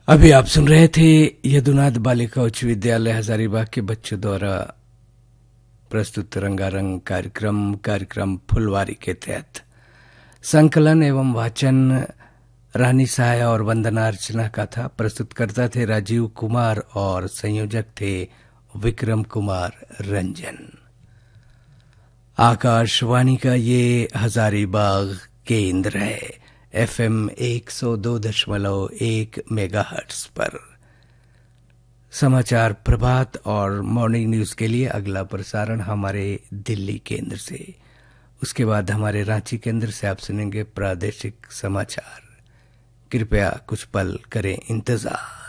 अभी आप सुन रहे थे यदुनाथ बालिका उच्च विद्यालय हजारीबाग के बच्चों द्वारा प्रस्तुत रंगारंग कार्यक्रम फुलवारी के तहत संकलन एवं वाचन रानी सहाय और वंदना अर्चना का था। प्रस्तुतकर्ता थे राजीव कुमार और संयोजक थे विक्रम कुमार रंजन। आकाशवाणी का ये हजारीबाग केंद्र है FM 102.1 मेगाहर्ट्ज पर। समाचार प्रभात और मॉर्निंग न्यूज के लिए अगला प्रसारण हमारे दिल्ली केंद्र से, उसके बाद हमारे रांची केंद्र से आप सुनेंगे प्रादेशिक समाचार। कृपया कुछ पल करें इंतजार।